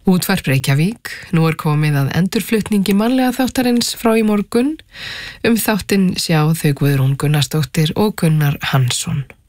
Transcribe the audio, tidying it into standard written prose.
Útvarp Reykjavík, nú komið að endurflutningi mannlega þáttarins frá í morgun. Þáttinn sjá þau Guðrún Gunnarsdóttir og Gunnar Hansson.